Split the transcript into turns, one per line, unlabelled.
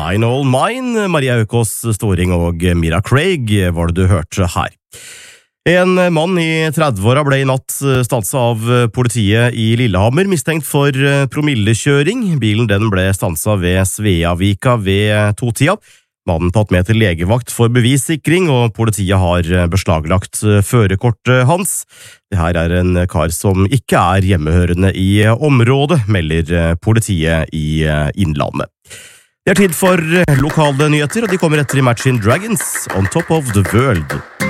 Mine All Mine, Maria Økås Storing og Mira Craig var det du hørte her. En mann i 30-åra ble i natt stanset av politiet i Lillehammer, mistenkt for promillekjøring. Bilen den ble stanset ved Sveavika ved 2-tida. Mannen tatt med til legevakt for bevissikring, og politiet har beslaglagt førerkortet hans. Det her er en kar som ikke er hjemmehørende i området, melder politiet i Innlandet. Det er tid for lokale nyheter, og de kommer etter Imagine Dragons, On Top of the World.